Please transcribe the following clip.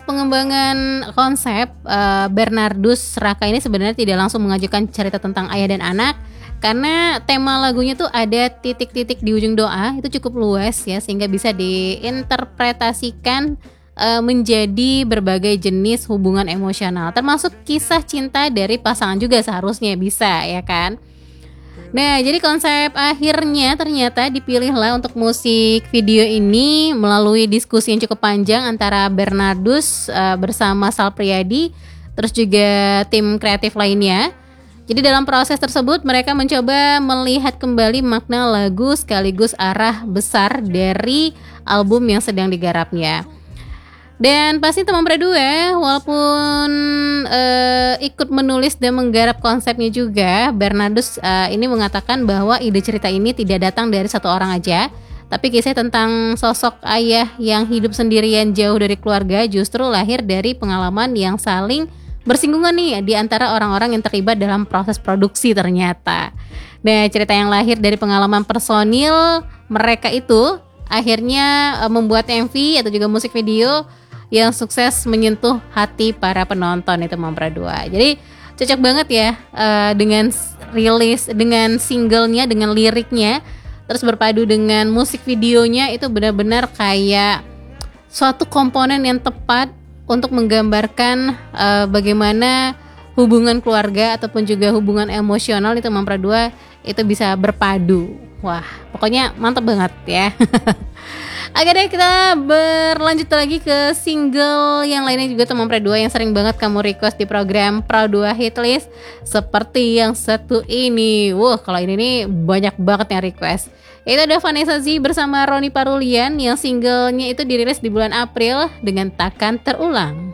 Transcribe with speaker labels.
Speaker 1: pengembangan konsep, Bernardus Raka ini sebenarnya tidak langsung mengajukan cerita tentang ayah dan anak, karena tema lagunya tuh ada titik-titik di ujung doa, itu cukup luas ya, sehingga bisa diinterpretasikan menjadi berbagai jenis hubungan emosional, termasuk kisah cinta dari pasangan juga seharusnya bisa ya kan. Nah, jadi konsep akhirnya ternyata dipilihlah untuk musik video ini melalui diskusi yang cukup panjang antara Bernardus bersama Sal Priadi, terus juga tim kreatif lainnya. Jadi dalam proses tersebut mereka mencoba melihat kembali makna lagu sekaligus arah besar dari album yang sedang digarapnya. Dan pasti teman berdua walaupun ikut menulis dan menggarap konsepnya juga, Bernardus ini mengatakan bahwa ide cerita ini tidak datang dari satu orang aja, tapi kisah tentang sosok ayah yang hidup sendirian jauh dari keluarga justru lahir dari pengalaman yang saling bersinggungan nih di antara orang-orang yang terlibat dalam proses produksi ternyata. Nah, cerita yang lahir dari pengalaman personil mereka itu akhirnya membuat MV atau juga musik video yang sukses menyentuh hati para penonton itu Mempra 2. Jadi cocok banget ya dengan rilis, dengan singlenya, dengan liriknya, terus berpadu dengan musik videonya, itu benar-benar kayak suatu komponen yang tepat untuk menggambarkan bagaimana hubungan keluarga ataupun juga hubungan emosional itu Mempra 2 itu bisa berpadu. Wah, pokoknya mantap banget ya. Oke deh, kita berlanjut lagi ke single yang lainnya juga teman Pro 2 yang sering banget kamu request di program Pro 2 Hitlist, seperti yang satu ini. Wah, kalau ini nih banyak banget yang request. Itu ada Vanessa Z bersama Roni Parulian yang singlenya itu dirilis di bulan April dengan Takkan Terulang.